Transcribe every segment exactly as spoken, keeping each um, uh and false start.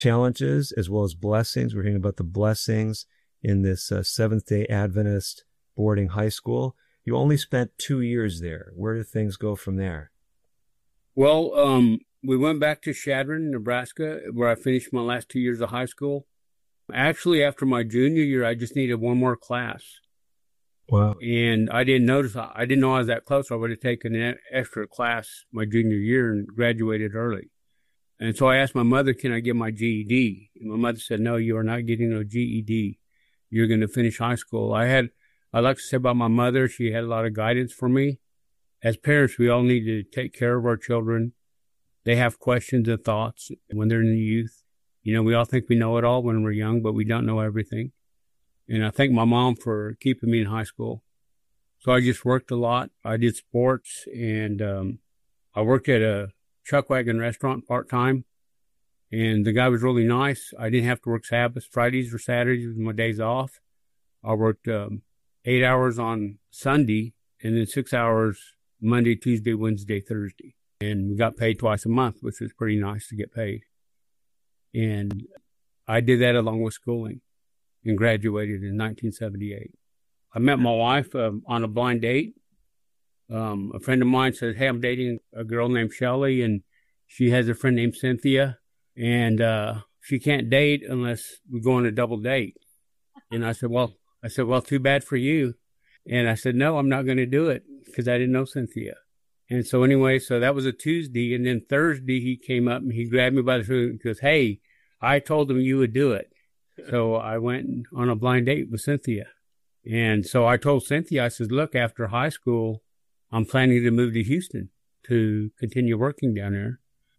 challenges as well as blessings. We're hearing about the blessings in this uh, Seventh-day Adventist boarding high school. You only spent two years there. Where did things go from there? Well, um, we went back to Chadron, Nebraska, where I finished my last two years of high school. Actually, after my junior year, I just needed one more class. Wow. And I didn't notice, I didn't know I was that close. I would have taken an extra class my junior year and graduated early. And so I asked my mother, can I get my G E D? And my mother said, no, you are not getting a G E D. You're going to finish high school. I had, I like to say about my mother, she had a lot of guidance for me. As parents, we all need to take care of our children. They have questions and thoughts when they're in the youth. You know, we all think we know it all when we're young, but we don't know everything. And I thank my mom for keeping me in high school. So I just worked a lot. I did sports, and um, I worked at a chuck wagon restaurant part-time. And the guy was really nice. I didn't have to work Sabbaths, Fridays or Saturdays was my days off. I worked um, eight hours on Sunday and then six hours Monday, Tuesday, Wednesday, Thursday. And we got paid twice a month, which was pretty nice to get paid. And I did that along with schooling and graduated in nineteen seventy-eight. I met my wife um, on a blind date. Um, a friend of mine said, hey, I'm dating a girl named Shelley, and she has a friend named Cynthia, and uh, she can't date unless we go on a double date. And I said, well, I said, well, too bad for you. And I said, no, I'm not going to do it because I didn't know Cynthia. And so anyway, so that was a Tuesday. And then Thursday, he came up and he grabbed me by the throat and goes, hey, I told him you would do it. So I went on a blind date with Cynthia. And so I told Cynthia, I said, look, after high school, I'm planning to move to Houston to continue working down there.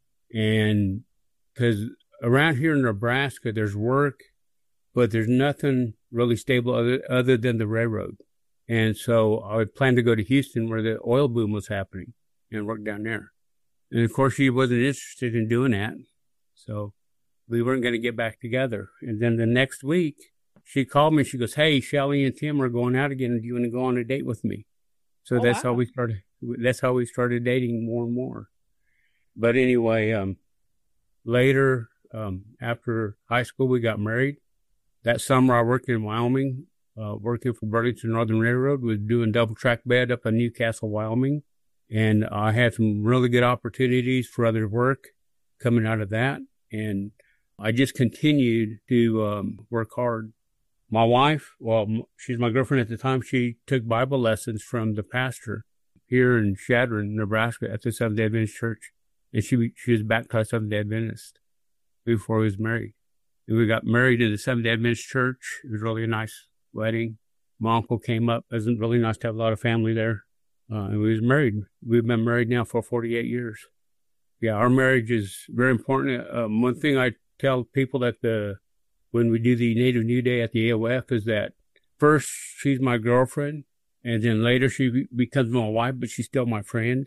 And because around here in Nebraska, there's work, but there's nothing really stable other, other than the railroad. And so I planned to go to Houston where the oil boom was happening and work down there. And of course, she wasn't interested in doing that. So we weren't going to get back together. And then the next week, she called me. She goes, hey, Shelley and Tim are going out again. Do you want to go on a date with me? So oh, that's wow. how we started. That's how we started dating more and more. But anyway, um, later, um, after high school, we got married. That summer, I worked in Wyoming, uh, working for Burlington Northern Railroad. Was doing double track bed up in Newcastle, Wyoming. And I had some really good opportunities for other work coming out of that. And I just continued to um, work hard. My wife, well, she's my girlfriend at the time. She took Bible lessons from the pastor here in Chadron, Nebraska, at the Seventh-day Adventist Church. And she she was baptized Seventh-day Adventist before we was married. And we got married in the Seventh-day Adventist Church. It was really a nice wedding. My uncle came up. It was really nice to have a lot of family there. Uh, and we was married. We've been married now for forty-eight years. Yeah, our marriage is very important. Um, one thing I tell people at the when we do the Native New Day at the A O F is that first she's my girlfriend, and then later she becomes my wife, but she's still my friend.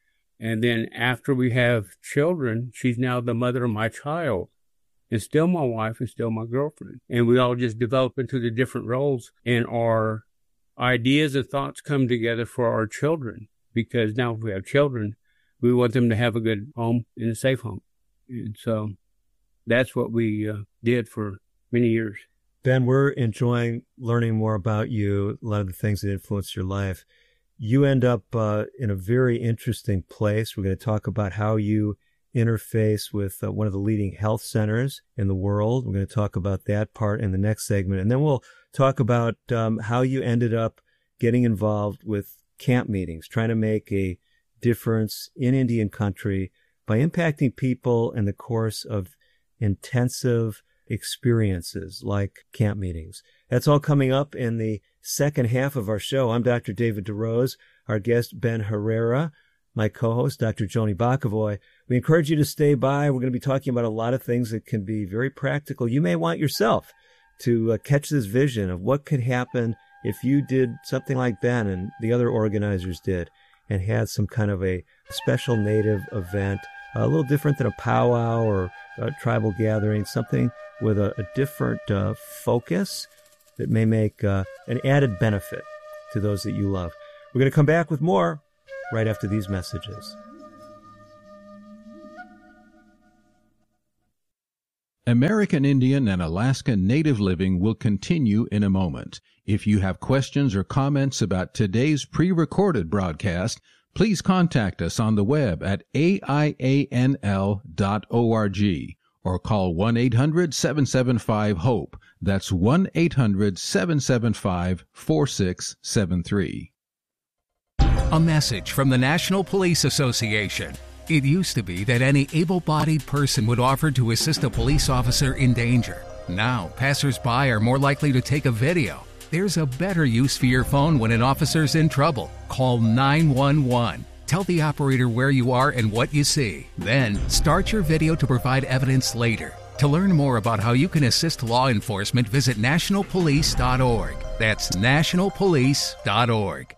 And then after we have children, she's now the mother of my child, and still my wife and still my girlfriend. And we all just develop into the different roles, and our ideas and thoughts come together for our children, because now if we have children, we want them to have a good home and a safe home. And so that's what we uh, did for many years. Ben, we're enjoying learning more about you, a lot of the things that influenced your life. You end up uh, in a very interesting place. We're going to talk about how you interface with uh, one of the leading health centers in the world. We're going to talk about that part in the next segment. And then we'll talk about um, how you ended up getting involved with camp meetings, trying to make a difference in Indian country by impacting people in the course of intensive experiences like camp meetings. That's all coming up in the second half of our show. I'm Doctor David DeRose, our guest Ben Herrera, my co-host Doctor Joni Bakavoy. We encourage you to stay by. We're going to be talking about a lot of things that can be very practical. You may want yourself to uh, catch this vision of what could happen if you did something like Ben and the other organizers did and had some kind of a special Native event, a little different than a powwow or a tribal gathering, something with a, a different uh, focus that may make uh, an added benefit to those that you love. We're going to come back with more right after these messages. American Indian and Alaska Native Living will continue in a moment. If you have questions or comments about today's pre-recorded broadcast, please contact us on the web at A I A N L dot org or call one eight hundred seven seven five HOPE. That's one eight hundred seven seven five four six seven three. A message from the National Police Association. It used to be that any able-bodied person would offer to assist a police officer in danger. Now, passers-by are more likely to take a video. There's a better use for your phone when an officer's in trouble. Call nine one one. Tell the operator where you are and what you see. Then, start your video to provide evidence later. To learn more about how you can assist law enforcement, visit national police dot org. That's national police dot org.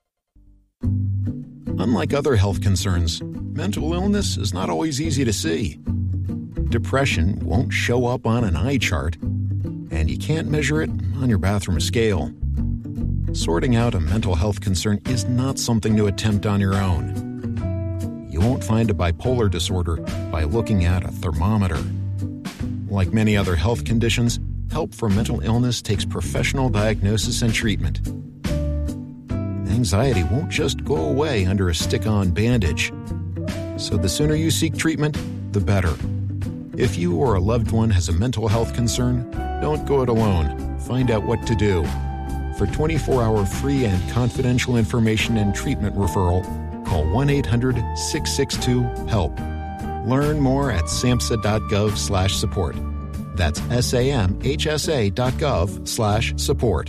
Unlike other health concerns, mental illness is not always easy to see. Depression won't show up on an eye chart, and you can't measure it on your bathroom scale. Sorting out a mental health concern is not something to attempt on your own. You won't find a bipolar disorder by looking at a thermometer. Like many other health conditions, help for mental illness takes professional diagnosis and treatment. Anxiety won't just go away under a stick-on bandage. So the sooner you seek treatment, the better. If you or a loved one has a mental health concern, don't go it alone. Find out what to do. For twenty-four hour free and confidential information and treatment referral, call one eight hundred six six two HELP. Learn more at samhsa.gov slash support. That's S-A-M-H-S-A dot gov slash support.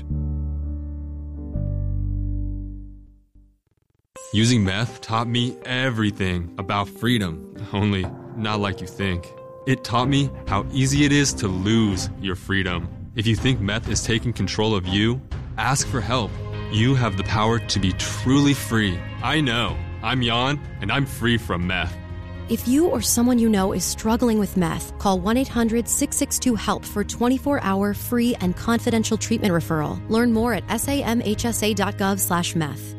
Using meth taught me everything about freedom, only not like you think. It taught me how easy it is to lose your freedom. If you think meth is taking control of you, ask for help. You have the power to be truly free. I know. I'm Jan, and I'm free from meth. If you or someone you know is struggling with meth, call one eight hundred six six two HELP for twenty-four hour free and confidential treatment referral. Learn more at samhsa.gov slash meth.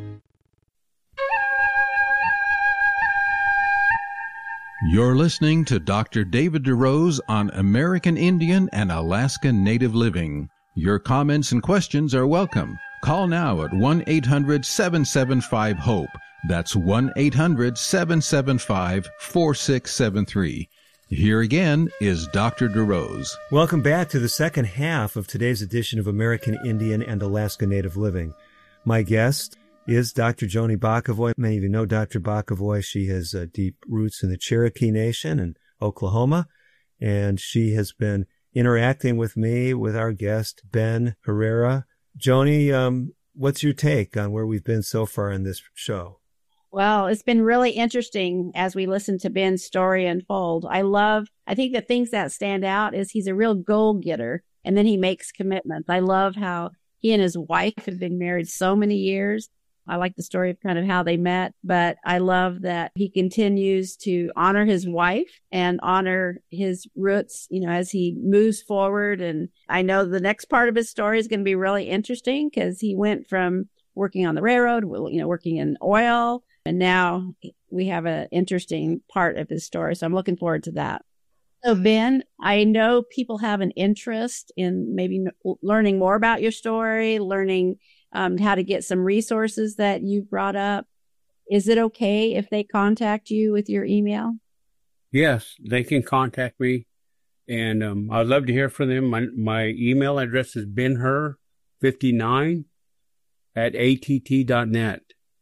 You're listening to Doctor David DeRose on American Indian and Alaska Native Living. Your comments and questions are welcome. Call now at one eight hundred seven seven five HOPE. That's one eight hundred seven seven five four six seven three. Here again is Doctor DeRose. Welcome back to the second half of today's edition of American Indian and Alaska Native Living. My guest is Doctor Joni Bokovoy. Many of you know Doctor Bokovoy. She has uh, deep roots in the Cherokee Nation in Oklahoma, and she has been interacting with me, with our guest, Ben Herrera. Joni, um, what's your take on where we've been so far in this show? Well, it's been really interesting as we listen to Ben's story unfold. I love, I think the things that stand out is he's a real goal-getter, and then he makes commitments. I love how he and his wife have been married so many years. I like the story of kind of how they met, but I love that he continues to honor his wife and honor his roots, you know, as he moves forward. And I know the next part of his story is going to be really interesting because he went from working on the railroad, you know, working in oil, and now we have an interesting part of his story. So I'm looking forward to that. So Ben, I know people have an interest in maybe learning more about your story, learning Um, how to get some resources that you've brought up. Is it okay if they contact you with your email? Yes, they can contact me, and um, I'd love to hear from them. My, my email address is benher fifty-nine at A T T dot net.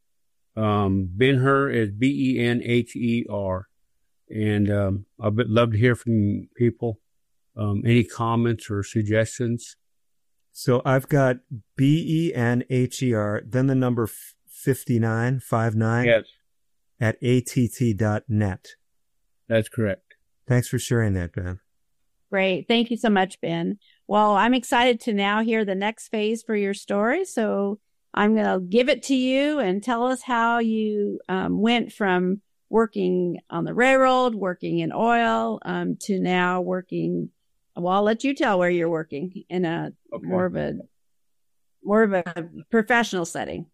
Um, Benher is B E N H E R, and um, I'd love to hear from people. Um, any comments or suggestions? So I've got B E N H E R, then the number fifty-nine, five nine, yes, at A T T dot net. That's correct. Thanks for sharing that, Ben. Great. Thank you so much, Ben. Well, I'm excited to now hear the next phase for your story. So I'm going to give it to you and tell us how you um, went from working on the railroad, working in oil, um, to now working. Well, I'll let you tell where you're working in a okay. more of a more of a professional setting.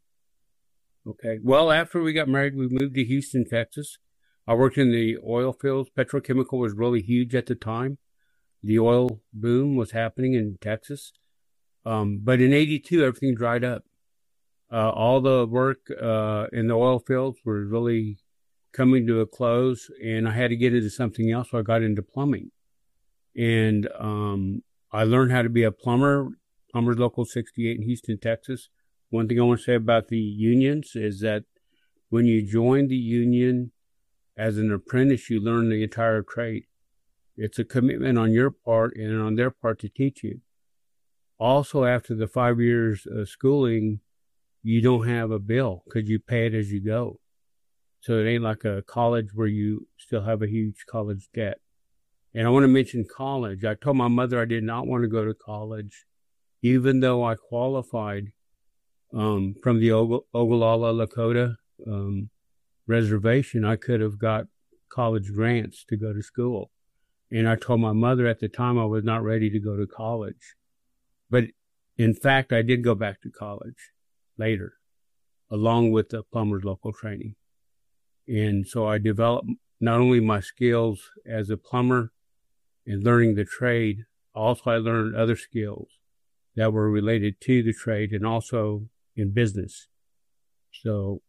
Okay. Well, after we got married, we moved to Houston, Texas. I worked in the oil fields. Petrochemical was really huge at the time. the oil boom was happening in Texas. Um, but in eighty-two, everything dried up. Uh, all the work uh, in the oil fields was really coming to a close, and I had to get into something else, so I got into plumbing. And um, I learned how to be a plumber, Plumbers Local sixty-eight in Houston, Texas. One thing I want to say about the unions is that when you join the union as an apprentice, you learn the entire trade. It's a commitment on your part and on their part to teach you. Also, after the five years of schooling, you don't have a bill because you pay it as you go. So it ain't like a college where you still have a huge college debt. And I want to mention college. I told my mother I did not want to go to college, even though I qualified um, from the Og- Ogallala Lakota um, reservation. I could have got college grants to go to school. And I told my mother at the time I was not ready to go to college. But in fact, I did go back to college later, along with the Plumbers Local training. And so I developed not only my skills as a plumber and learning the trade, also I learned other skills that were related to the trade and also in business. So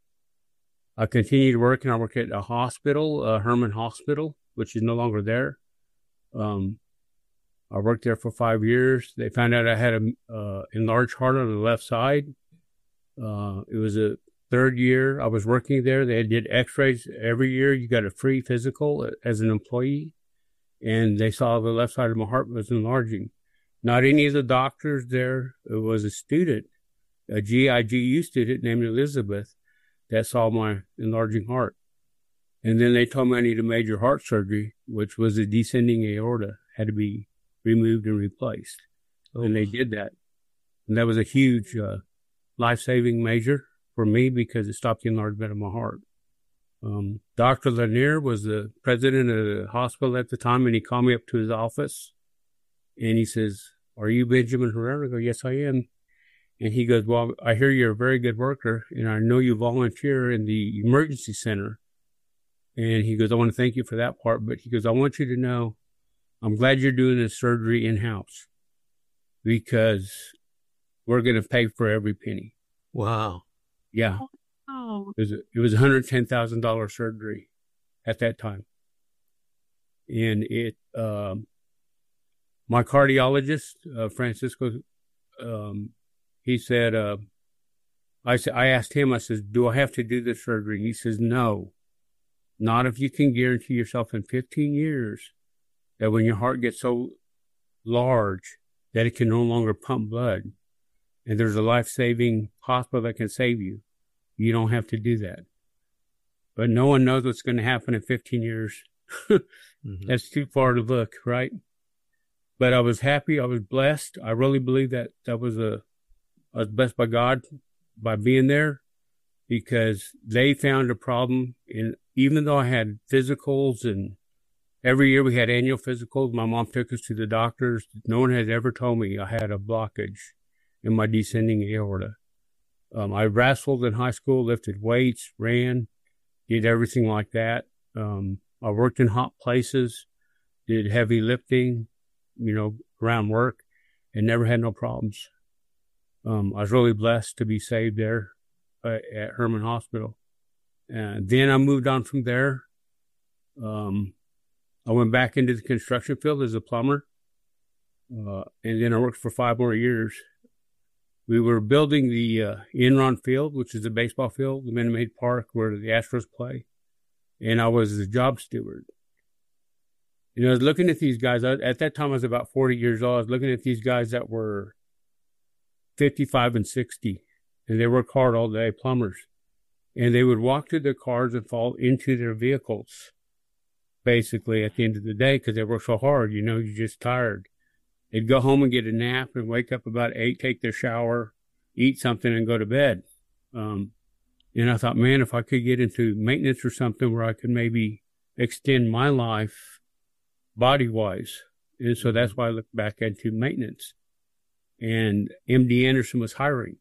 I continued to work, and I worked at a hospital, uh, Herman Hospital, which is no longer there. Um, I worked there for five years. They found out I had a uh, enlarged heart on the left side. Uh, it was a third year I was working there. They did x-rays every year. You got a free physical as an employee. And they saw the left side of my heart was enlarging. Not any of the doctors there. It was a student, a G I G U student named Elizabeth, that saw my enlarging heart. And then they told me I needed major heart surgery, which was a descending aorta, had to be removed and replaced. Oh. And they did that. And that was a huge uh, life-saving measure for me because it stopped the enlargement of my heart. Um, Doctor Lanier was the president of the hospital at the time, and he called me up to his office, and he says, "Are you Benjamin Herrera?" I go, "Yes, I am." And he goes, "Well, I hear you're a very good worker, and I know you volunteer in the emergency center." And he goes, "I want to thank you for that part, but he goes, I want you to know, I'm glad you're doing this surgery in-house because we're going to pay for every penny." Wow. Yeah. Oh. It was, a, it was one hundred ten thousand dollars surgery at that time. And it, um, my cardiologist, uh, Francisco, um, he said, uh, I said, I asked him, I said, "Do I have to do this surgery?" And he says, "No, not if you can guarantee yourself in fifteen years that when your heart gets so large that it can no longer pump blood, and there's a life-saving hospital that can save you, you don't have to do that." But no one knows what's going to happen in fifteen years. Mm-hmm. That's too far to look, right? But I was happy. I was blessed. I really believe that that was a, I was blessed by God by being there, because they found a problem. And even though I had physicals, and every year we had annual physicals, my mom took us to the doctors. No one had ever told me I had a blockage in my descending aorta. Um, I wrestled in high school, lifted weights, ran, did everything like that. Um, I worked in hot places, did heavy lifting, you know, around work, and never had no problems. Um, I was really blessed to be saved there uh, at Herman Hospital. And then I moved on from there. Um, I went back into the construction field as a plumber. Uh, and then I worked for five more years. We were building the uh, Enron Field, which is a baseball field, the Minute Maid Park where the Astros play. And I was the job steward. You know, I was looking at these guys. I, at that time, I was about forty years old. I was looking at these guys that were fifty-five and sixty, and they work hard all day, plumbers. And they would walk to their cars and fall into their vehicles, basically, at the end of the day, because they work so hard. You know, you're just tired. They'd go home and get a nap and wake up about eight, take their shower, eat something, and go to bed. Um, and I thought, man, if I could get into maintenance or something where I could maybe extend my life body-wise. And so that's why I looked back into maintenance. And M D Anderson was hiring.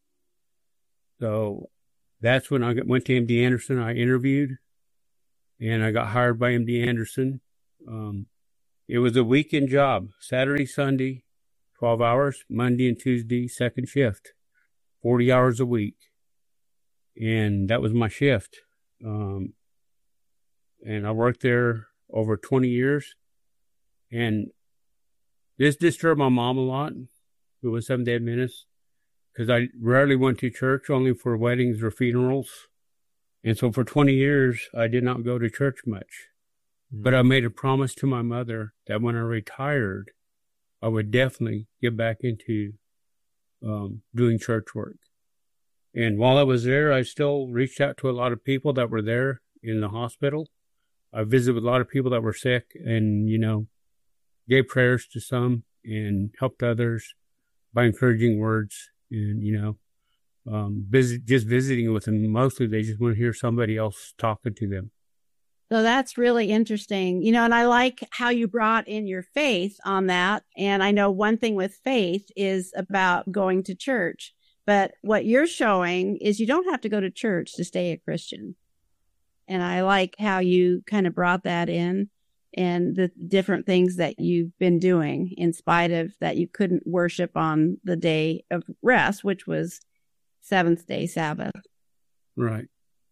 So that's when I went to M D Anderson. I interviewed, and I got hired by M D Anderson. Um, It was a weekend job, Saturday, Sunday, twelve hours, Monday and Tuesday, second shift, forty hours a week. And that was my shift. Um, and I worked there over twenty years. And this disturbed my mom a lot, who was Seventh-day Adventist, because I rarely went to church, only for weddings or funerals. And so for twenty years, I did not go to church much. Mm-hmm. But I made a promise to my mother that when I retired, I would definitely get back into um, doing church work. And while I was there, I still reached out to a lot of people that were there in the hospital. I visited with a lot of people that were sick and, you know, gave prayers to some and helped others by encouraging words and, you know, um, visit, just visiting with them. Mostly they just want to hear somebody else talking to them. So that's really interesting. You know, and I like how you brought in your faith on that. And I know one thing with faith is about going to church. But what you're showing is you don't have to go to church to stay a Christian. And I like how you kind of brought that in and the different things that you've been doing in spite of that you couldn't worship on the day of rest, which was seventh day Sabbath. Right.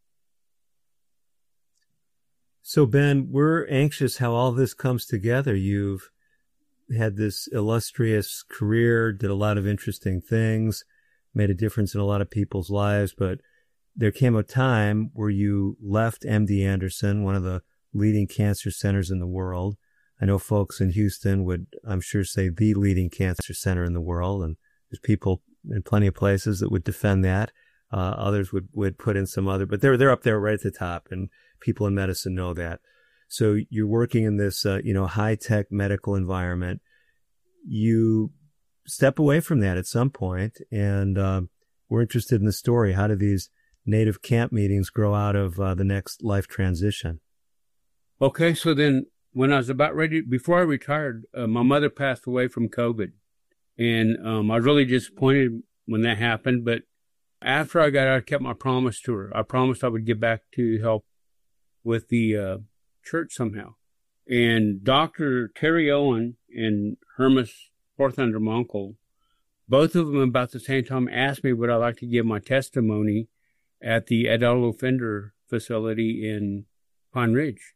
So, Ben, we're anxious how all this comes together. You've had this illustrious career, did a lot of interesting things, made a difference in a lot of people's lives, but there came a time where you left M D Anderson, one of the leading cancer centers in the world. I know folks in Houston would, I'm sure, say the leading cancer center in the world, and there's people in plenty of places that would defend that. Uh, others would, would put in some other, but they're they're up there right at the top, and people in medicine know that. So you're working in this, uh, you know, high-tech medical environment. You step away from that at some point, and uh, we're interested in the story. How do these Native camp meetings grow out of uh, the next life transition? Okay, so then when I was about ready, before I retired, uh, my mother passed away from COVID. And um, I was really disappointed when that happened. But after I got out, I kept my promise to her. I promised I would get back to help with the uh, church somehow. And Doctor Terry Owen and Hermas Forthunder, my uncle, both of them about the same time asked me would I like to give my testimony at the adult offender facility in Pine Ridge.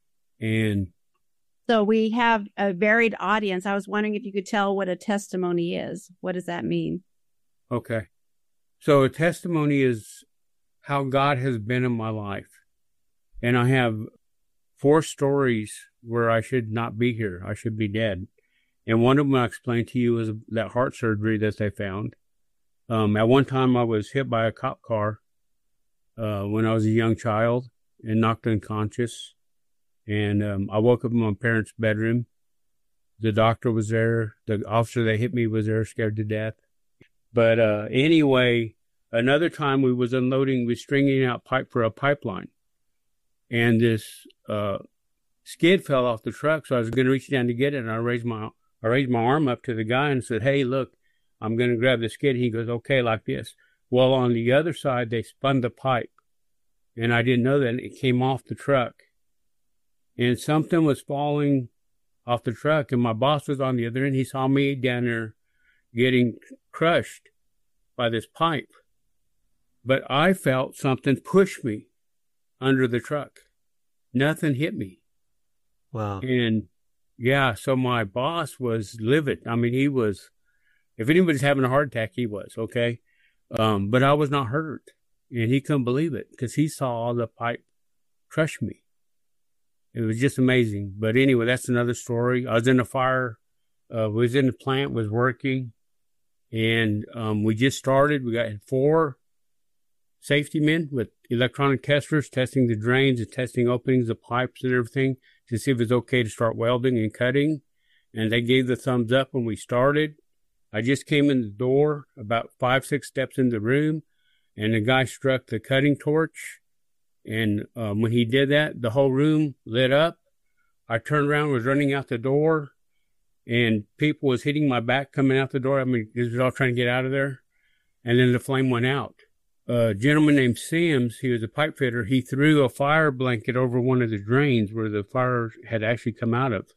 And so we have a varied audience. I was wondering if you could tell what a testimony is. What does that mean? Okay. So a testimony is how God has been in my life. And I have four stories where I should not be here. I should be dead. And one of them I explained to you is that heart surgery that they found. Um, at one time I was hit by a cop car uh, when I was a young child and knocked unconscious. And um, I woke up in my parents' bedroom. The doctor was there. The officer that hit me was there, scared to death. But uh, anyway, another time we was unloading, we was stringing out pipe for a pipeline. And this uh, skid fell off the truck, so I was going to reach down to get it, and I raised my I raised my arm up to the guy and said, hey, look, I'm going to grab the skid. He goes, okay, like this. Well, on the other side, they spun the pipe, and I didn't know that, and it came off the truck. And something was falling off the truck, and my boss was on the other end. He saw me down there getting crushed by this pipe. But I felt something push me under the truck. Nothing hit me. Wow. And, yeah, so my boss was livid. I mean, he was, if anybody's having a heart attack, he was, okay? Um, but I was not hurt. And he couldn't believe it because he saw the pipe crush me. It was just amazing. But anyway, that's another story. I was in a fire, uh, was in the plant, was working, and um, we just started. We got four safety men with electronic testers testing the drains and testing openings of pipes and everything to see if it's okay to start welding and cutting. And they gave the thumbs up when we started. I just came in the door, about five, six steps in the room, and the guy struck the cutting torch. And um, when he did that, the whole room lit up. I turned around, was running out the door, and people was hitting my back coming out the door. I mean, they was all trying to get out of there. And then the flame went out. A gentleman named Sims, he was a pipe fitter, he threw a fire blanket over one of the drains where the fire had actually come out of.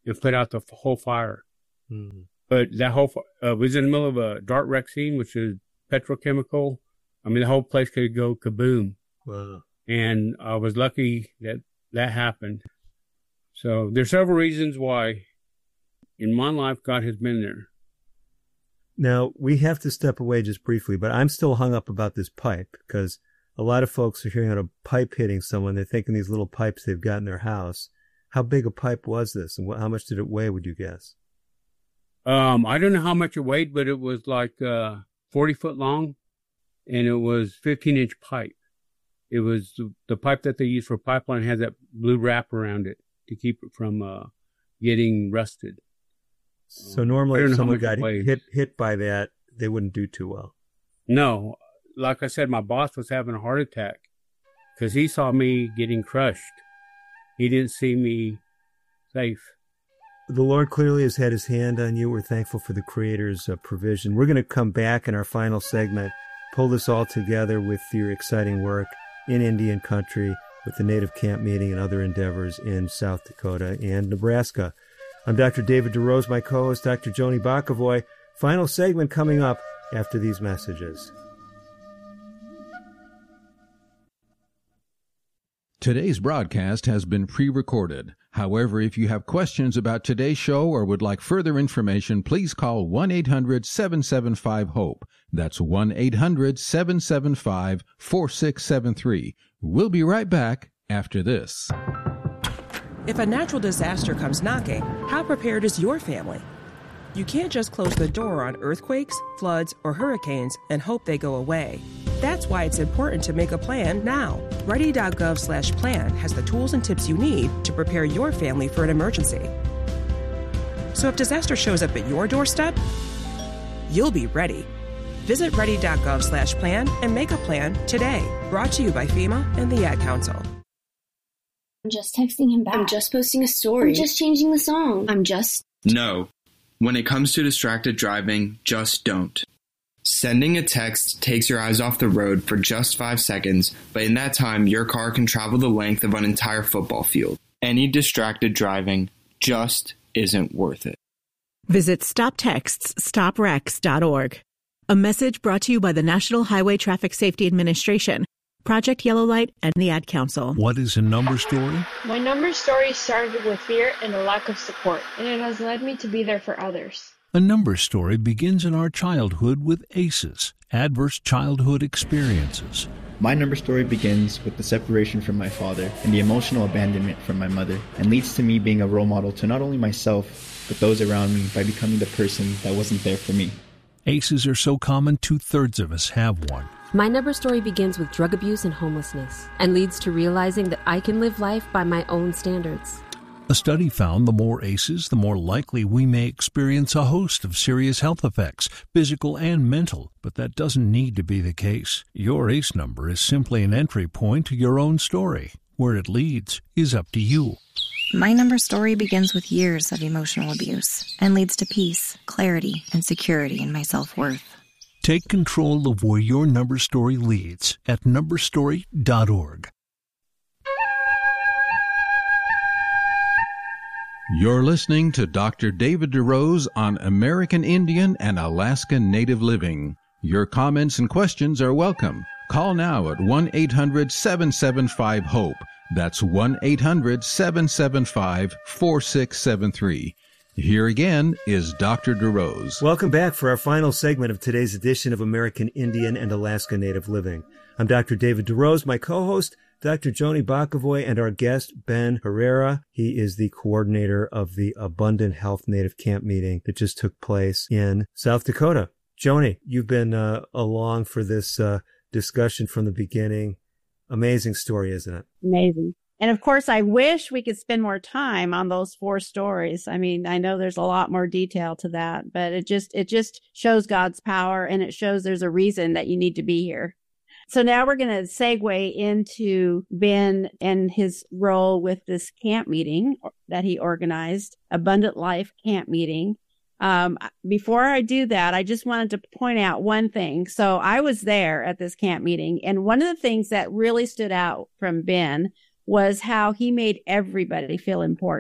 and put out the f- whole fire. Mm-hmm. But that whole uh, was in the middle of a dart wreck scene, which is petrochemical. I mean, the whole place could go kaboom. Wow. And I was lucky that that happened. So there's several reasons why in my life God has been there. Now, we have to step away just briefly, but I'm still hung up about this pipe because a lot of folks are hearing about a pipe hitting someone. They're thinking these little pipes they've got in their house. How big a pipe was this, and what, how much did it weigh, would you guess? Um, I don't know how much it weighed, but it was like uh, forty foot long, and it was fifteen inch pipe. It was the, the pipe that they use for pipeline has that blue wrap around it to keep it from uh, getting rusted. So normally if someone got hit hit by that, they wouldn't do too well. No. Like I said, my boss was having a heart attack because he saw me getting crushed. He didn't see me safe. The Lord clearly has had his hand on you. We're thankful for the Creator's uh, provision. We're going to come back in our final segment, pull this all together with your exciting work in Indian country with the Native Camp Meeting and other endeavors in South Dakota and Nebraska. I'm Doctor David DeRose, my co-host, Doctor Joni Bakavoy. Final segment coming up after these messages. Today's broadcast has been pre-recorded. However, if you have questions about today's show or would like further information, please call one eight hundred seven seven five HOPE. That's one eight hundred seven seven five four six seven three. We'll be right back after this. If a natural disaster comes knocking, how prepared is your family? You can't just close the door on earthquakes, floods, or hurricanes and hope they go away. That's why it's important to make a plan now. Ready.gov slash plan has the tools and tips you need to prepare your family for an emergency. So if disaster shows up at your doorstep, you'll be ready. Visit ready.gov slash plan and make a plan today. Brought to you by FEMA and the Ad Council. I'm just texting him back. I'm just posting a story. I'm just changing the song. I'm just... No. When it comes to distracted driving, just don't. Sending a text takes your eyes off the road for just five seconds, but in that time, your car can travel the length of an entire football field. Any distracted driving just isn't worth it. Visit stop texts stop wrecks dot org. A message brought to you by the National Highway Traffic Safety Administration, Project Yellow Light, and the Ad Council. What is a number story? My number story started with fear and a lack of support, and it has led me to be there for others. A number story begins in our childhood with A C Es, adverse childhood experiences. My number story begins with the separation from my father and the emotional abandonment from my mother, and leads to me being a role model to not only myself, but those around me by becoming the person that wasn't there for me. A C Es are so common, two-thirds of us have one. My number story begins with drug abuse and homelessness, and leads to realizing that I can live life by my own standards. A study found the more A C Es, the more likely we may experience a host of serious health effects, physical and mental, but that doesn't need to be the case. Your A C E number is simply an entry point to your own story. Where it leads is up to you. My number story begins with years of emotional abuse and leads to peace, clarity, and security in my self-worth. Take control of where your number story leads at number story dot org. You're listening to Doctor David DeRose on American Indian and Alaska Native Living. Your comments and questions are welcome. Call now at one eight hundred seven seven five HOPE. That's one eight hundred seven seven five four six seven three. Here again is Doctor DeRose. Welcome back for our final segment of today's edition of American Indian and Alaska Native Living. I'm Doctor David DeRose, my co-host, Doctor Joni Bakavoy, and our guest, Ben Herrera. He is the coordinator of the Abundant Health Native Camp Meeting that just took place in South Dakota. Joni, you've been uh, along for this uh, discussion from the beginning. Amazing story, isn't it? Amazing. And of course, I wish we could spend more time on those four stories. I mean, I know there's a lot more detail to that, but it just, it just shows God's power, and it shows there's a reason that you need to be here. So now we're going to segue into Ben and his role with this camp meeting that he organized, Abundant Life Camp Meeting. Um, before I do that, I just wanted to point out one thing. So I was there at this camp meeting, and one of the things that really stood out from Ben was how he made everybody feel important.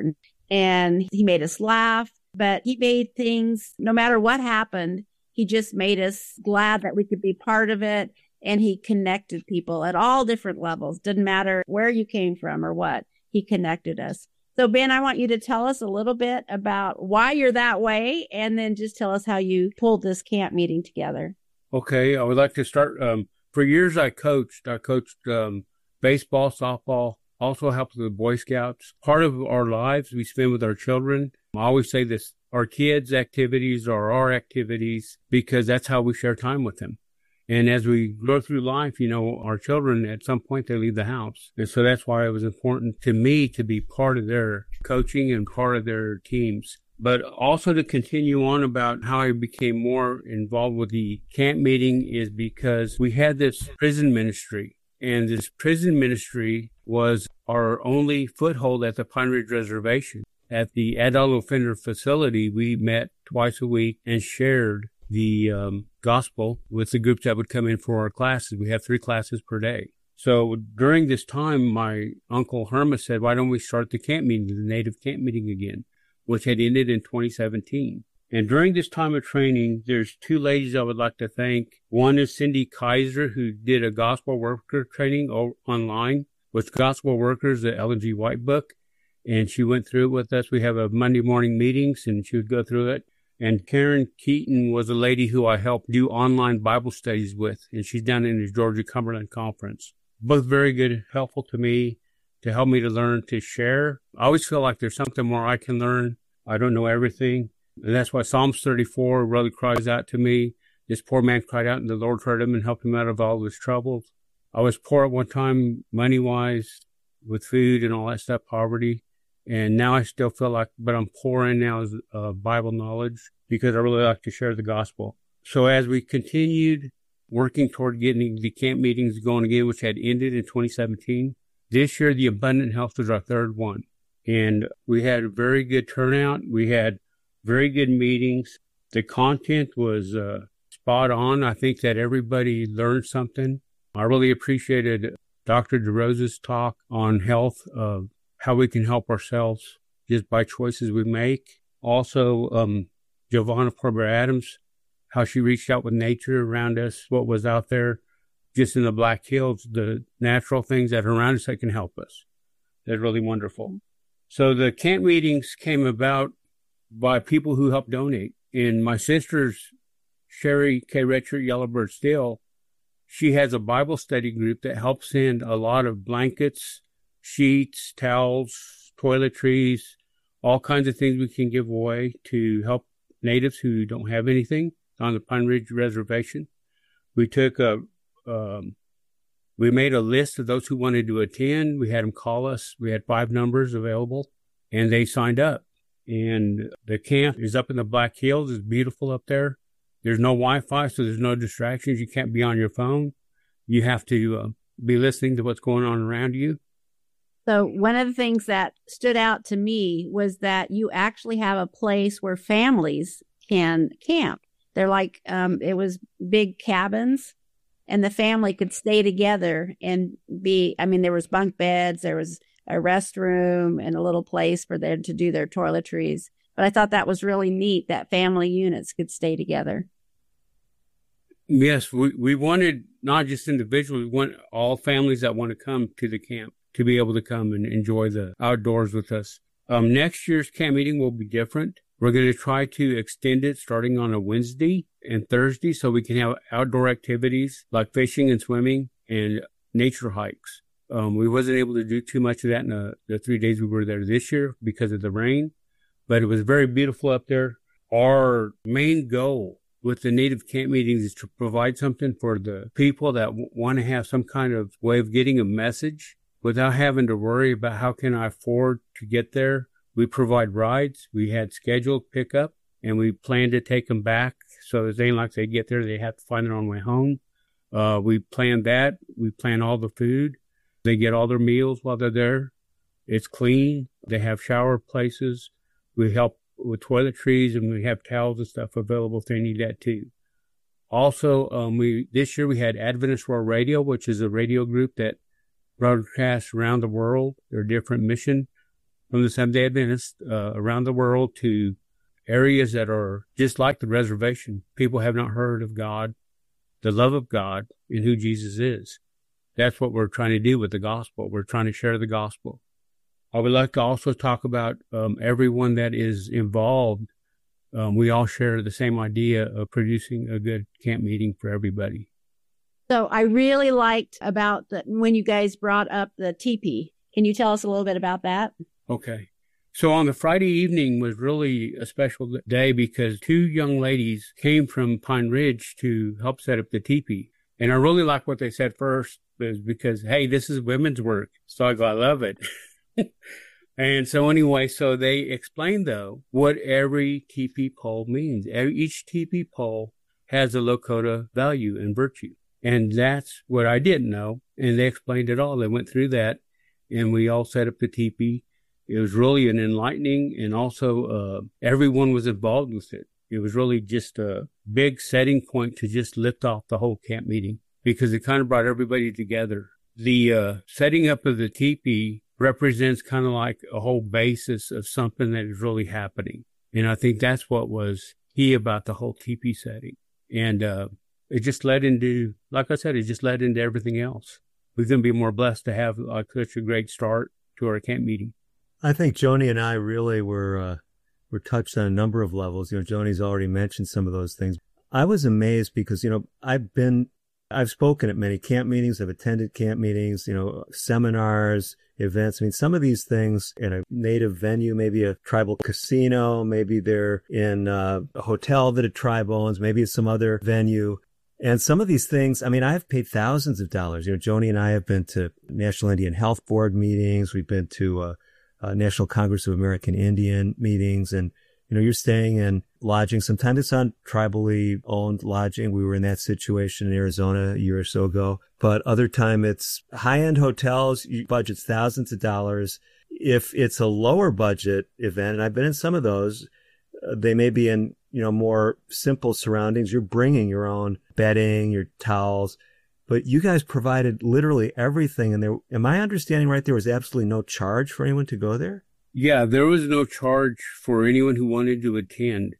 and he made us laugh, but he made things, no matter what happened, he just made us glad that we could be part of it. And he connected people at all different levels. Didn't matter where you came from or what, he connected us. So Ben, I want you to tell us a little bit about why you're that way, and then just tell us how you pulled this camp meeting together. Okay, I would like to start. Um, for years I coached. I coached um, baseball, softball, also helped with the Boy Scouts. Part of our lives we spend with our children. I always say this, our kids' activities are our activities because that's how we share time with them. And as we go through life, you know, our children, at some point, they leave the house. And so that's why it was important to me to be part of their coaching and part of their teams. But also to continue on about how I became more involved with the camp meeting is because we had this prison ministry. And this prison ministry was our only foothold at the Pine Ridge Reservation. At the adult offender facility, we met twice a week and shared the um, gospel with the groups that would come in for our classes. We have three classes per day. So during this time, my Uncle Hermas said, why don't we start the camp meeting, the native camp meeting again, which had ended in twenty seventeen. And during this time of training, there's two ladies I would like to thank. One is Cindy Kaiser, who did a gospel worker training online with gospel workers, the Ellen G. White book. And she went through it with us. We have a Monday morning meetings, and she would go through it. And Karen Keaton was a lady who I helped do online Bible studies with, and she's down in the Georgia Cumberland Conference. Both very good, helpful to me, to help me to learn, to share. I always feel like there's something more I can learn. I don't know everything. And that's why Psalms thirty-four really cries out to me. This poor man cried out, and the Lord heard him and helped him out of all his troubles. I was poor at one time, money-wise, with food and all that stuff, poverty. And now I still feel like, but I'm pouring now is uh, Bible knowledge because I really like to share the gospel. So as we continued working toward getting the camp meetings going again, which had ended in twenty seventeen, this year the Abundant Health was our third one. And we had a very good turnout. We had very good meetings. The content was uh, spot on. I think that everybody learned something. I really appreciated Doctor DeRosa's talk on health, uh, how we can help ourselves just by choices we make. Also, um, Giovanna Porber Adams, how she reached out with nature around us, what was out there just in the Black Hills, the natural things that are around us that can help us. That's really wonderful. So the camp meetings came about by people who helped donate. And my sister's Sherry K. Redshirt Yellowbird Still, she has a Bible study group that helps send a lot of blankets, sheets, towels, toiletries, all kinds of things we can give away to help natives who don't have anything on the Pine Ridge Reservation. We took a, um, we made a list of those who wanted to attend. We had them call us. We had five numbers available, and they signed up. And the camp is up in the Black Hills. It's beautiful up there. There's no Wi-Fi, so there's no distractions. You can't be on your phone. You have to uh, be listening to what's going on around you. So one of the things that stood out to me was that you actually have a place where families can camp. They're like, um, it was big cabins, and the family could stay together and be, I mean, there was bunk beds, there was a restroom and a little place for them to do their toiletries. But I thought that was really neat that family units could stay together. Yes, we, we wanted not just individuals, we want all families that want to come to the camp to be able to come and enjoy the outdoors with us. Um, next year's camp meeting will be different. We're going to try to extend it starting on a Wednesday and Thursday so we can have outdoor activities like fishing and swimming and nature hikes. Um, we wasn't able to do too much of that in the, the three days we were there this year because of the rain, but it was very beautiful up there. Our main goal with the native camp meetings is to provide something for the people that w- want to have some kind of way of getting a message without having to worry about how can I afford to get there. We provide rides. We had scheduled pickup, and we plan to take them back. So it ain't like they get there, they have to find their own way home. Uh, we plan that. We plan all the food. They get all their meals while they're there. It's clean. They have shower places. We help with toiletries, and we have towels and stuff available if they need that too. Also, um, we this year we had Adventist World Radio, which is a radio group that broadcasts around the world. They're a different mission. from the Seventh-day Adventists uh, around the world to areas that are just like the reservation. People have not heard of God, the love of God, and who Jesus is. That's what we're trying to do with the gospel. We're trying to share the gospel. I would like to also talk about um, everyone that is involved. Um, we all share the same idea of producing a good camp meeting for everybody. So I really liked about the, when you guys brought up the teepee. Can you tell us a little bit about that? Okay. So on the Friday evening was really a special day because two young ladies came from Pine Ridge to help set up the teepee. And I really like what they said first is because, hey, this is women's work. So I go, I love it. And so anyway, so they explained, though, what every teepee pole means. Every, each teepee pole has a Lakota value and virtue. And that's what I didn't know. And they explained it all. They went through that, and we all set up the teepee. It was really an enlightening, and also uh, everyone was involved with it. It was really just a big setting point to just lift off the whole camp meeting because it kind of brought everybody together. The uh, setting up of the teepee represents kind of like a whole basis of something that is really happening. And I think that's what was key about the whole teepee setting. And uh, it just led into, like I said, it just led into everything else. We couldn't be more blessed to have like such a great start to our camp meeting. I think Joni and I really were uh, were touched on a number of levels. You know, Joni's already mentioned some of those things. I was amazed because, you know, I've been, I've spoken at many camp meetings. I've attended camp meetings, you know, seminars, events. I mean, some of these things in a native venue, maybe a tribal casino, maybe they're in uh, a hotel that a tribe owns, maybe it's some other venue. And some of these things, I mean, I've paid thousands of dollars. You know, Joni and I have been to National Indian Health Board meetings. We've been to uh, uh, National Congress of American Indian meetings. And, you know, you're staying in lodging. Sometimes it's on tribally owned lodging. We were in that situation in Arizona a year or so ago. But other time it's high-end hotels, you budget's thousands of dollars. If it's a lower budget event, and I've been in some of those, uh, they may be in, you know, more simple surroundings. You're bringing your own bedding, your towels, but you guys provided literally everything. And there, am I understanding right? There was absolutely no charge for anyone to go there? Yeah, there was no charge for anyone who wanted to attend.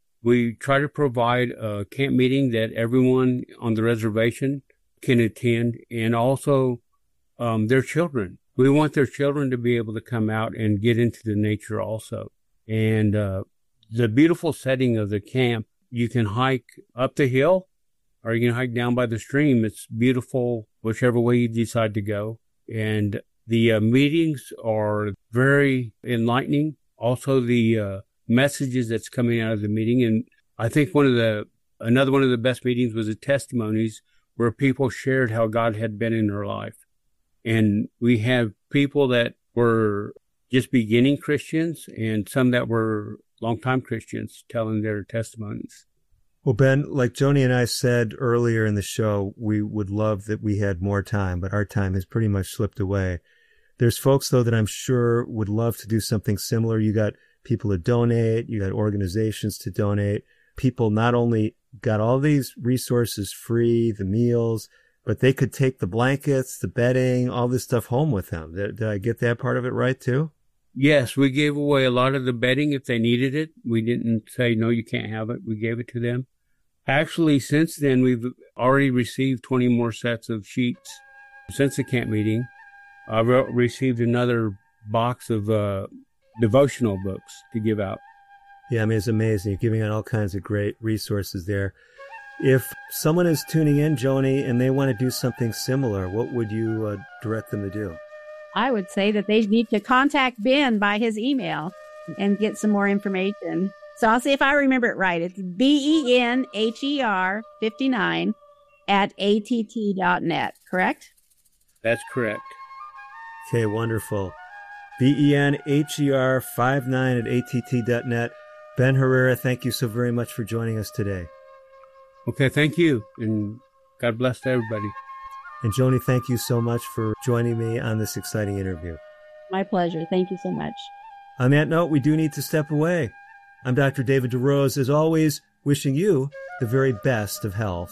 We try to provide a camp meeting that everyone on the reservation can attend, and also um, their children. We want their children to be able to come out and get into the nature also. And uh, the beautiful setting of the camp, you can hike up the hill or you can hike down by the stream. It's beautiful, whichever way you decide to go. And the uh, meetings are very enlightening. Also, the uh, messages that's coming out of the meeting. And I think one of the, another one of the best meetings was the testimonies where people shared how God had been in their life. And we have people that were just beginning Christians and some that were longtime Christians telling their testimonies. Well, Ben, like Joni and I said earlier in the show, we would love that we had more time, but our time has pretty much slipped away. There's folks, though, that I'm sure would love to do something similar. You got people to donate. You got organizations to donate. People not only got all these resources free, the meals, but they could take the blankets, the bedding, all this stuff home with them. Did, did I get that part of it right, too? Yes, we gave away a lot of the bedding if they needed it. We didn't say, no, you can't have it. We gave it to them. Actually, since then, we've already received twenty more sets of sheets. Since the camp meeting, I've received another box of uh, devotional books to give out. Yeah, I mean, it's amazing. You're giving out all kinds of great resources there. If someone is tuning in, Joni, and they want to do something similar, what would you uh, direct them to do? I would say that they need to contact Ben by his email and get some more information. So I'll see if I remember it right. It's B E N H E R fifty-nine at A T T dot net, correct? That's correct. Okay, wonderful. B E N H E R fifty-nine at A T T dot net. Ben Herrera, thank you so very much for joining us today. Okay, thank you, and God bless to everybody. And Joni, thank you so much for joining me on this exciting interview. My pleasure. Thank you so much. On that note, we do need to step away. I'm Doctor David DeRose, as always, wishing you the very best of health.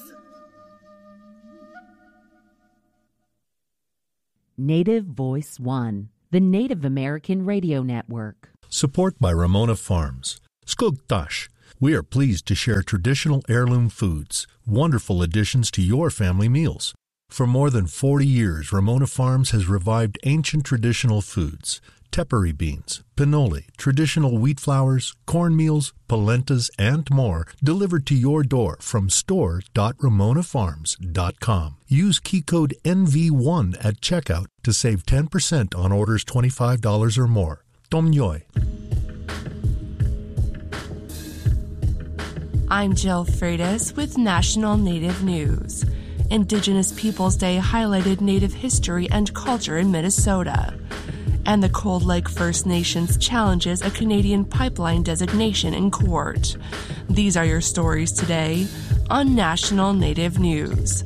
Native Voice One, the Native American Radio Network. Support by Ramona Farms. Skugtash. We are pleased to share traditional heirloom foods, wonderful additions to your family meals. For more than forty years, Ramona Farms has revived ancient traditional foods, tepary beans, pinole, traditional wheat flours, cornmeals, polentas, and more, delivered to your door from store dot ramona farms dot com. Use key code N V one at checkout to save ten percent on orders twenty-five dollars or more. Tomnyoy. I'm Jill Freitas with National Native News. Indigenous Peoples Day highlighted Native history and culture in Minnesota. And the Cold Lake First Nations challenges a Canadian pipeline designation in court. These are your stories today on National Native News.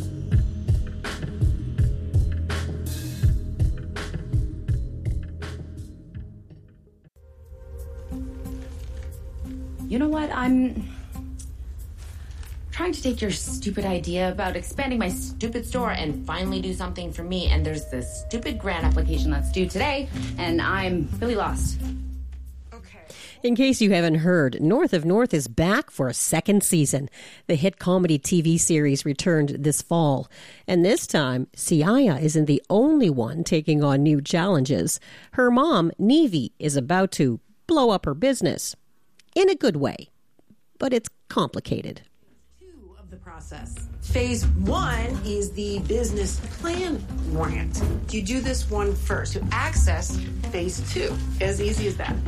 You know what? I'm trying to take your stupid idea about expanding my stupid store and finally do something for me, and there's this stupid grant application that's due today, and I'm really lost. In case you haven't heard, North of North is back for a second season. The hit comedy T V series returned this fall. And this time, Siaya isn't the only one taking on new challenges. Her mom, Nevi, is about to blow up her business. In a good way. But it's complicated. The process. Phase one is the business plan grant. You do this one first to access phase two. As easy as that.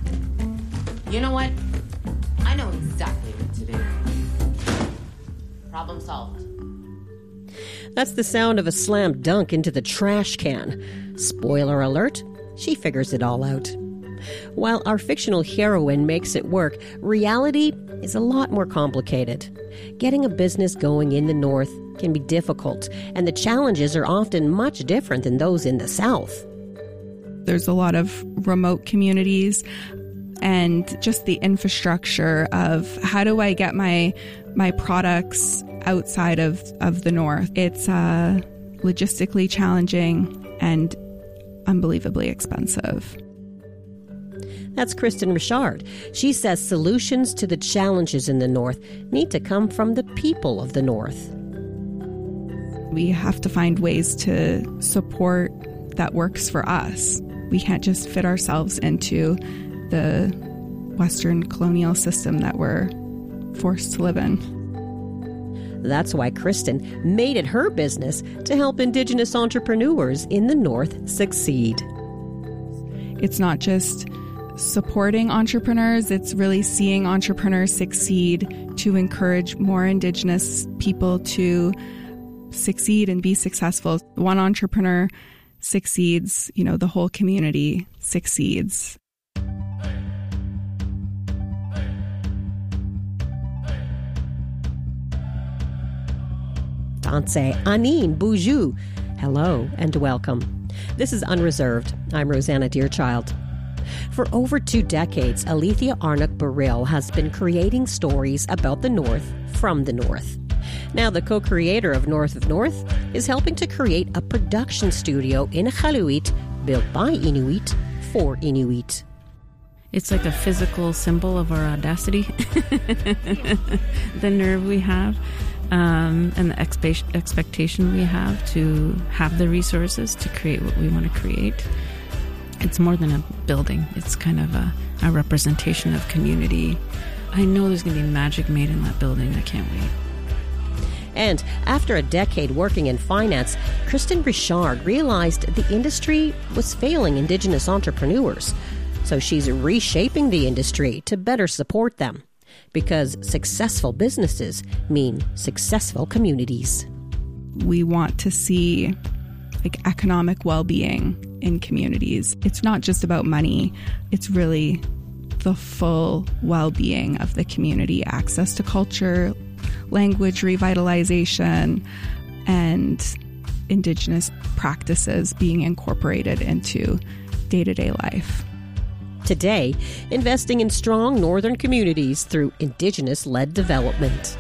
You know what? I know exactly what to do. Problem solved. That's the sound of a slam dunk into the trash can. Spoiler alert, she figures it all out. While our fictional heroine makes it work, reality is a lot more complicated. Getting a business going in the North can be difficult, and the challenges are often much different than those in the South. There's a lot of remote communities and just the infrastructure of how do I get my my products outside of, of the North. It's uh, logistically challenging and unbelievably expensive. That's Kristen Richard. She says solutions to the challenges in the North need to come from the people of the North. We have to find ways to support that works for us. We can't just fit ourselves into the Western colonial system that we're forced to live in. That's why Kristen made it her business to help Indigenous entrepreneurs in the North succeed. It's not just supporting entrepreneurs, it's really seeing entrepreneurs succeed to encourage more Indigenous people to succeed and be successful. One entrepreneur succeeds, you know, the whole community succeeds. Danse Anin Boujou. Hello and welcome. This is Unreserved. I'm Rosanna Deerchild. For over two decades, Alethea Arnott-Burrill has been creating stories about the North from the North. Now, the co-creator of North of North is helping to create a production studio in Iqaluit built by Inuit for Inuit. It's like a physical symbol of our audacity, the nerve we have, um, and the expe- expectation we have to have the resources to create what we want to create. It's more than a building. It's kind of a, a representation of community. I know there's going to be magic made in that building. I can't wait. And after a decade working in finance, Kristen Richard realized the industry was failing Indigenous entrepreneurs. So she's reshaping the industry to better support them. Because successful businesses mean successful communities. We want to see like economic well-being in communities. It's not just about money. It's really the full well-being of the community, access to culture, language revitalization, and Indigenous practices being incorporated into day-to-day life. Today, investing in strong northern communities through Indigenous-led development.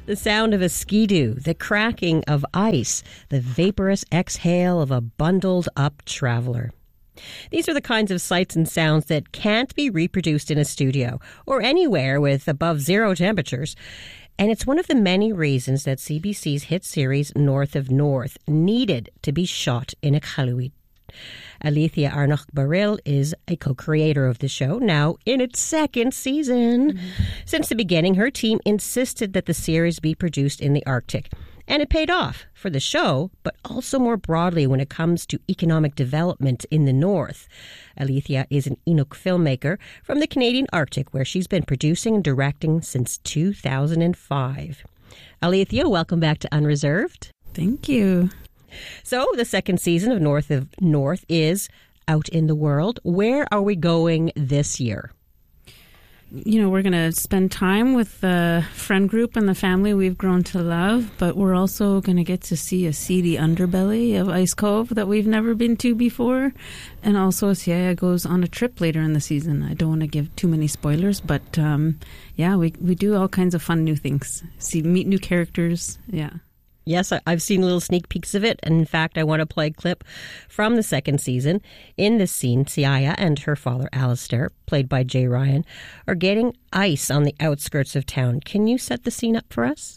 The sound of a skidoo, the cracking of ice, the vaporous exhale of a bundled up traveler. These are the kinds of sights and sounds that can't be reproduced in a studio or anywhere with above zero temperatures. And it's one of the many reasons that C B C's hit series North of North needed to be shot in Iqaluit. Alethea Arnach-Baril is a co-creator of the show, now in its second season. Mm-hmm. Since the beginning, her team insisted that the series be produced in the Arctic. And it paid off for the show, but also more broadly when it comes to economic development in the North. Alethea is an Inuk filmmaker from the Canadian Arctic, where she's been producing and directing since two thousand five. Alethea, welcome back to Unreserved. Thank you. So the second season of North of North is out in the world. Where are we going this year? You know, we're going to spend time with the friend group and the family we've grown to love, but we're also going to get to see a seedy underbelly of Ice Cove that we've never been to before. And also, Siaya goes on a trip later in the season. I don't want to give too many spoilers, but um, yeah, we we do all kinds of fun new things. See, meet new characters. Yeah. Yes, I've seen little sneak peeks of it. And in fact, I want to play a clip from the second season. In this scene, Siaya and her father, Alistair, played by Jay Ryan, are getting ice on the outskirts of town. Can you set the scene up for us?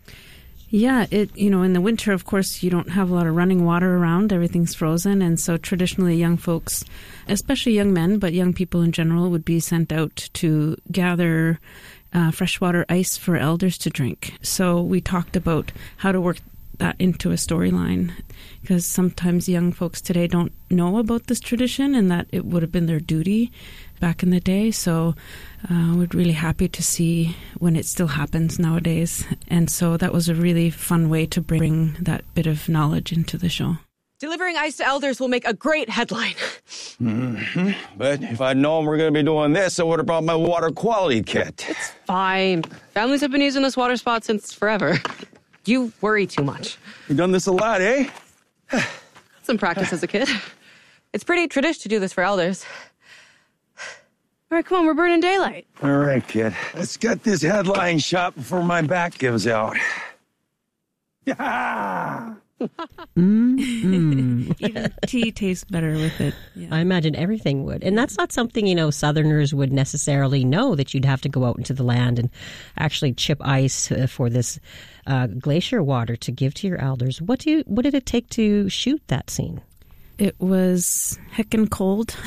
Yeah, it you know, in the winter, of course, you don't have a lot of running water around. Everything's frozen. And so traditionally young folks, especially young men, but young people in general, would be sent out to gather Uh, freshwater ice for elders to drink. So we talked about how to work that into a storyline, because sometimes young folks today don't know about this tradition and that it would have been their duty back in the day. So uh, we're really happy to see when it still happens nowadays. And so that was a really fun way to bring that bit of knowledge into the show. Delivering ice to elders will make a great headline. Mm-hmm. But if I'd known we were going to be doing this, I would have brought my water quality kit. It's fine. Families have been using this water spot since forever. You worry too much. You've done this a lot, eh? Some practice as a kid. It's pretty tradish to do this for elders. All right, come on, we're burning daylight. All right, kid. Let's get this headline shot before my back gives out. Yeah! mm-hmm. Even tea tastes better with it. Yeah. I imagine everything would. And that's not something, you know, Southerners would necessarily know, that you'd have to go out into the land and actually chip ice uh, for this uh, glacier water to give to your elders. What do you, what did it take to shoot that scene? It was heckin' cold.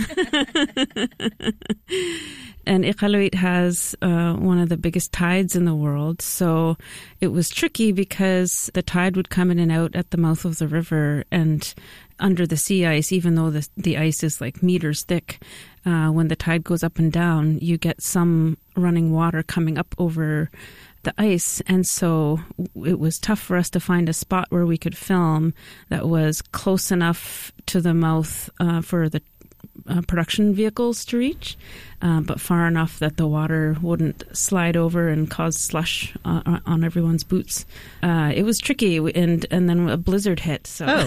And Iqaluit has uh, one of the biggest tides in the world. So it was tricky because the tide would come in and out at the mouth of the river and under the sea ice, even though the, the ice is like meters thick. Uh, when the tide goes up and down, you get some running water coming up over the ice. And so it was tough for us to find a spot where we could film that was close enough to the mouth uh, for the Uh, production vehicles to reach, uh, but far enough that the water wouldn't slide over and cause slush uh, on everyone's boots. Uh, it was tricky, and and then a blizzard hit. So oh.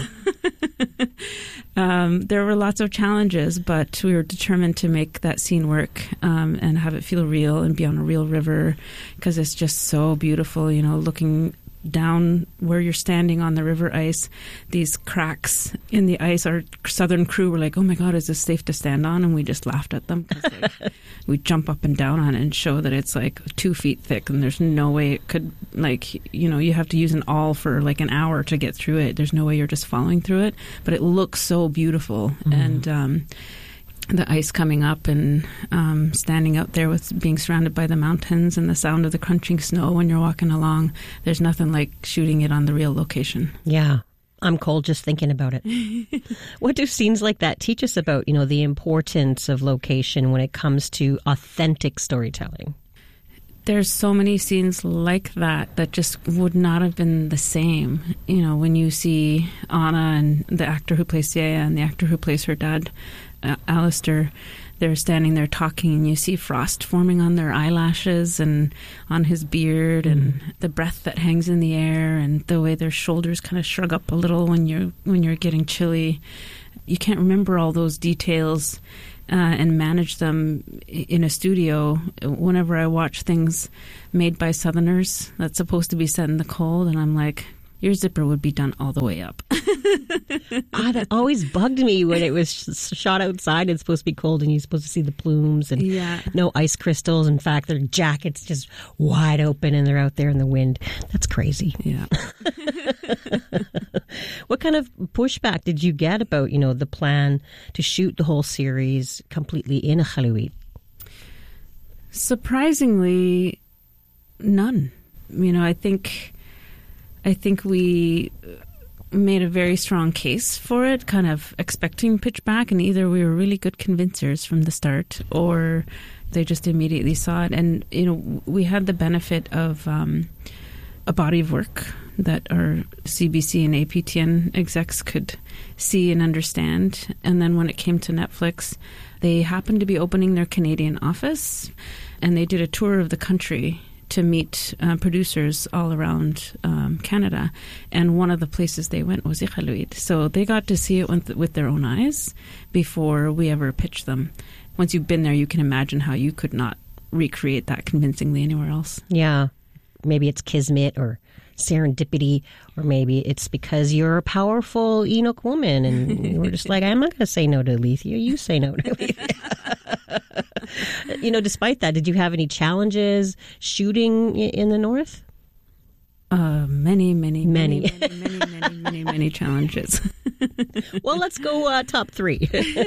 um, there were lots of challenges, but we were determined to make that scene work um, and have it feel real and be on a real river, because it's just so beautiful, you know, looking down where you're standing on the river ice, these cracks in the ice. Our southern crew were like, oh my God, is this safe to stand on? And we just laughed at them. Like, we jump up and down on it and show that it's like two feet thick and there's no way it could, like, you know, you have to use an awl for like an hour to get through it. There's no way you're just following through it, but it looks so beautiful. Mm-hmm. And um the ice coming up and um, standing out there with being surrounded by the mountains and the sound of the crunching snow when you're walking along. There's nothing like shooting it on the real location. Yeah. I'm cold just thinking about it. What do scenes like that teach us about, you know, the importance of location when it comes to authentic storytelling? There's so many scenes like that that just would not have been the same. You know, when you see Anna and the actor who plays Siaya and the actor who plays her dad, uh, Alistair, they're standing there talking and you see frost forming on their eyelashes and on his beard mm. and the breath that hangs in the air and the way their shoulders kind of shrug up a little when you're when you're getting chilly. You can't remember all those details uh, and manage them in a studio. Whenever I watch things made by Southerners that's supposed to be set in the cold, and I'm like, your zipper would be done all the way up. Ah, that always bugged me when it was sh- shot outside. It's supposed to be cold, and you're supposed to see the plumes and yeah. no ice crystals. In fact, their jackets just wide open, and they're out there in the wind. That's crazy. Yeah. What kind of pushback did you get about, you know, the plan to shoot the whole series completely in Iqaluit? Surprisingly, none. You know, I think... I think we made a very strong case for it, kind of expecting pitch back, and either we were really good convincers from the start or they just immediately saw it. And, you know, we had the benefit of um, a body of work that our C B C and A P T N execs could see and understand. And then when it came to Netflix, they happened to be opening their Canadian office, and they did a tour of the country to meet uh, producers all around um, Canada. And one of the places they went was Iqaluit. So they got to see it with, with their own eyes before we ever pitched them. Once you've been there, you can imagine how you could not recreate that convincingly anywhere else. Yeah. Maybe it's kismet or serendipity, or maybe it's because you're a powerful Inuk woman and you were just like, I'm not going to say no to Alethea. You say no to Alethea. You know, despite that, did you have any challenges shooting in the North? Uh, many, many, many, many, many, many, many, many, many challenges. Well, let's go uh, top three.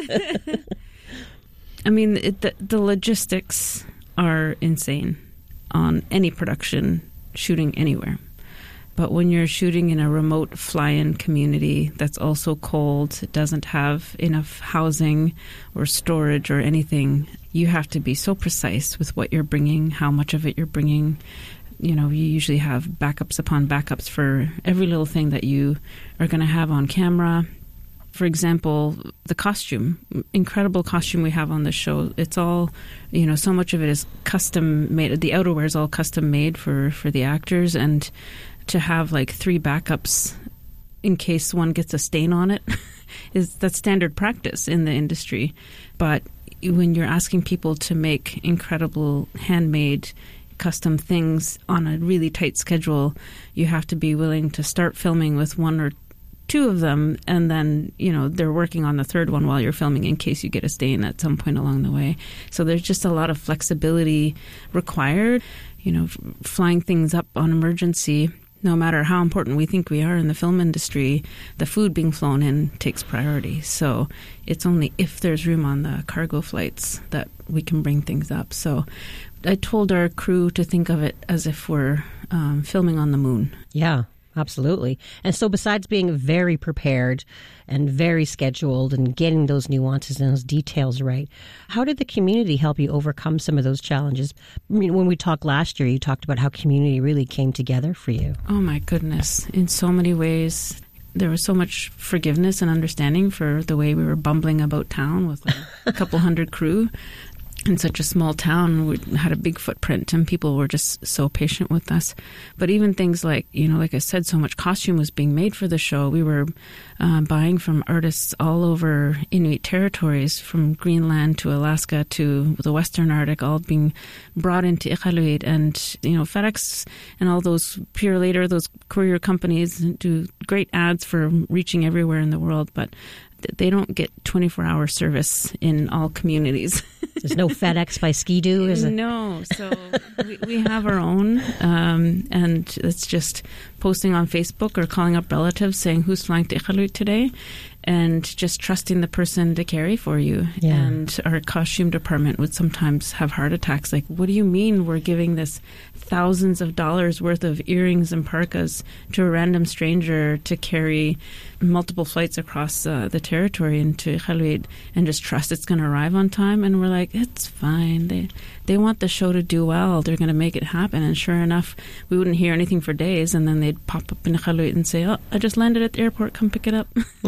I mean, it, the, the logistics are insane on any production shooting anywhere. But when you're shooting in a remote fly-in community that's also cold, it doesn't have enough housing or storage or anything, you have to be so precise with what you're bringing, how much of it you're bringing. You know, you usually have backups upon backups for every little thing that you are going to have on camera. For example, the costume, incredible costume we have on the show. It's all, you know, so much of it is custom made. The outerwear is all custom made for, for the actors, and to have like three backups in case one gets a stain on it is that's standard practice in the industry. But when you're asking people to make incredible handmade custom things on a really tight schedule, you have to be willing to start filming with one or two of them, and then, you know, they're working on the third one while you're filming in case you get a stain at some point along the way. So there's just a lot of flexibility required. You know, f- flying things up on emergency, no matter how important we think we are in the film industry, the food being flown in takes priority. So it's only if there's room on the cargo flights that we can bring things up. So I told our crew to think of it as if we're um, filming on the moon. Yeah, absolutely. And so besides being very prepared and very scheduled and getting those nuances and those details right, how did the community help you overcome some of those challenges? I mean, when we talked last year, you talked about how community really came together for you. Oh, my goodness. In so many ways. There was so much forgiveness and understanding for the way we were bumbling about town with a, a couple hundred crew. In such a small town, we had a big footprint, and people were just so patient with us. But even things like, you know, like I said, so much costume was being made for the show. We were uh, buying from artists all over Inuit territories, from Greenland to Alaska to the Western Arctic, all being brought into Iqaluit. And, you know, FedEx and all those Pure Later, those courier companies do great ads for reaching everywhere in the world, but they don't get twenty-four hour service in all communities. There's no FedEx by Ski-Doo, is it? No. So we, we have our own, um, and it's just posting on Facebook or calling up relatives saying who's flying to Iqaluit today, and just trusting the person to carry for you. Yeah. And our costume department would sometimes have heart attacks. Like, what do you mean we're giving this thousands of dollars worth of earrings and parkas to a random stranger to carry multiple flights across uh, the territory into Iqaluit and just trust it's going to arrive on time? And we're like, it's fine. They they want the show to do well. They're going to make it happen. And sure enough, we wouldn't hear anything for days, and then they'd pop up in Iqaluit and say, oh, I just landed at the airport. Come pick it up. mm.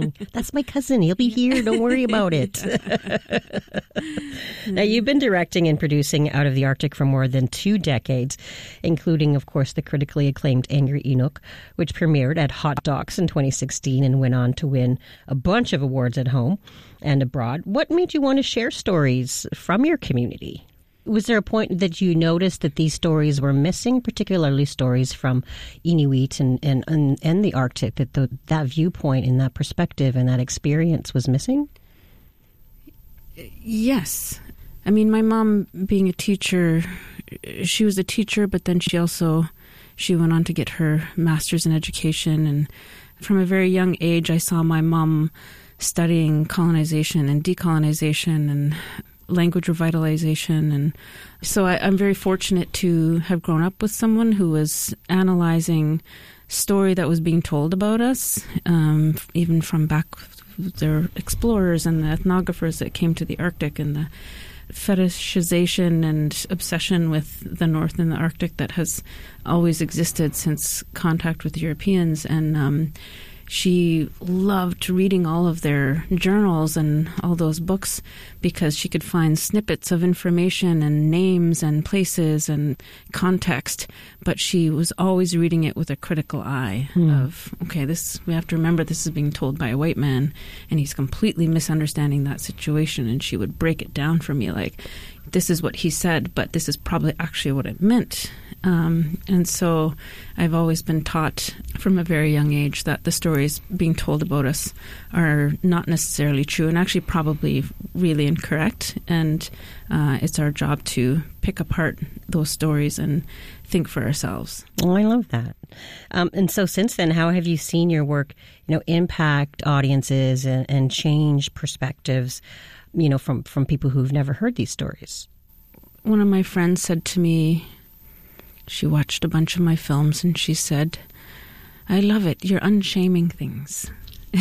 on. That's my cousin. He'll be here. Don't worry about it. Now, you've been directing and producing Out of the Arctic for more than two decades, including, of course, the critically acclaimed Angry Inuk, which premiered at Hot Docs in twenty sixteen and went on to win a bunch of awards at home and abroad. What made you want to share stories from your community? Was there a point that you noticed that these stories were missing, particularly stories from Inuit and, and, and, and the Arctic, that the, that viewpoint and that perspective and that experience was missing? Yes. I mean, my mom being a teacher, she was a teacher, but then she also, she went on to get her master's in education. And from a very young age, I saw my mom studying colonization and decolonization and language revitalization. And so I, I'm very fortunate to have grown up with someone who was analyzing story that was being told about us, um, even from back their explorers and the ethnographers that came to the Arctic, and the fetishization and obsession with the North and the Arctic that has always existed since contact with Europeans. And um, she loved reading all of their journals and all those books because she could find snippets of information and names and places and context, but she was always reading it with a critical eye hmm. of, okay, this, we have to remember this is being told by a white man and he's completely misunderstanding that situation. And she would break it down for me like, this is what he said, but this is probably actually what it meant. Um, and so I've always been taught from a very young age that the stories being told about us are not necessarily true and actually probably really incorrect. And uh, it's our job to pick apart those stories and think for ourselves. Oh, I love that. Um, and so since then, how have you seen your work, you know, impact audiences and, and change perspectives, you know, from, from people who've never heard these stories? One of my friends said to me, she watched a bunch of my films and she said, I love it. You're unshaming things.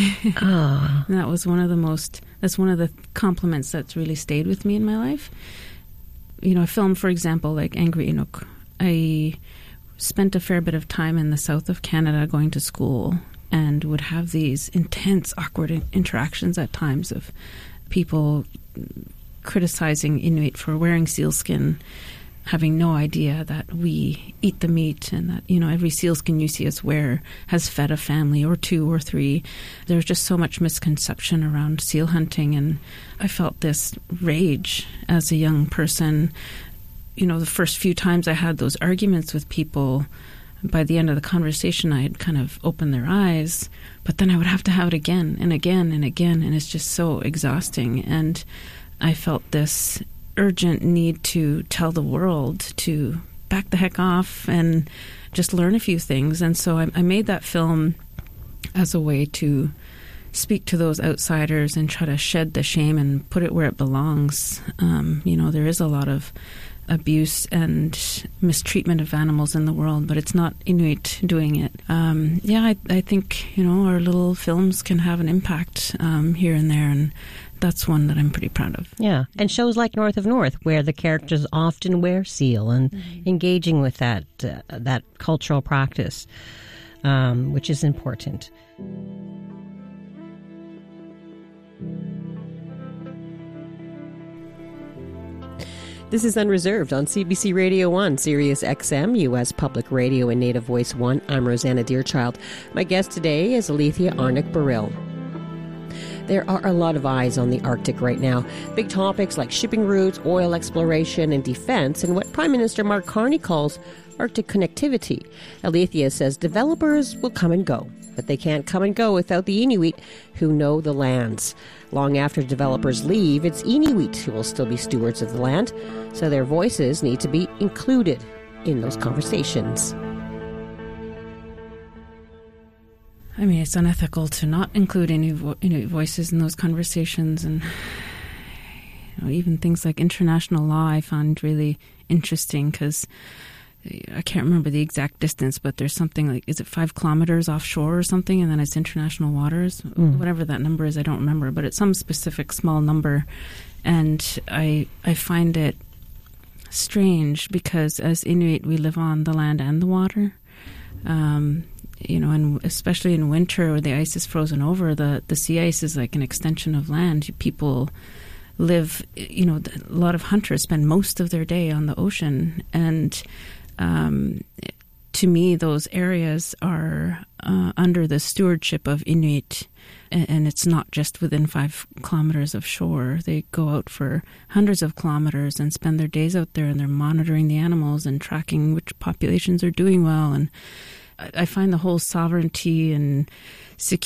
Oh. And that was one of the most, that's one of the compliments that's really stayed with me in my life. You know, a film, for example, like Angry Inuk, I spent a fair bit of time in the south of Canada going to school and would have these intense, awkward interactions at times of people criticizing Inuit for wearing sealskin, having no idea that we eat the meat and that, you know, every sealskin you see us wear has fed a family or two or three. There's just so much misconception around seal hunting, and I felt this rage as a young person. You know, the first few times I had those arguments with people, by the end of the conversation I had kind of opened their eyes, but then I would have to have it again and again and again, and it's just so exhausting. And I felt this urgent need to tell the world to back the heck off and just learn a few things. And so I, I made that film as a way to speak to those outsiders and try to shed the shame and put it where it belongs. Um, you know, there is a lot of abuse and mistreatment of animals in the world, but it's not Inuit doing it. Um, yeah, I, I think, you know, our little films can have an impact um, here and there, and that's one that I'm pretty proud of. Yeah, and shows like North of North, where the characters often wear seal and mm-hmm. engaging with that uh, that cultural practice, um, which is important. This is Unreserved on C B C Radio one, Sirius X M, U S Public Radio, and Native Voice one. I'm Rosanna Deerchild. My guest today is Alethea Arnott-Baril. There are a lot of eyes on the Arctic right now. Big topics like shipping routes, oil exploration, and defense, and what Prime Minister Mark Carney calls Arctic connectivity. Alethea says developers will come and go, but they can't come and go without the Inuit who know the lands. Long after developers leave, it's Inuit who will still be stewards of the land, so their voices need to be included in those conversations. I mean, it's unethical to not include any vo- Inuit voices in those conversations. And you know, even things like international law I found really interesting because I can't remember the exact distance, but there's something like, is it five kilometers offshore or something? And then it's international waters, mm. whatever that number is, I don't remember, but it's some specific small number. And I I find it strange because as Inuit, we live on the land and the water. Um, you know, and especially in winter where the ice is frozen over, the, the sea ice is like an extension of land. People live, you know, a lot of hunters spend most of their day on the ocean. And um, to me, those areas are uh, under the stewardship of Inuit. And it's not just within five kilometers of shore. They go out for hundreds of kilometers and spend their days out there, and they're monitoring the animals and tracking which populations are doing well. And I find the whole sovereignty and security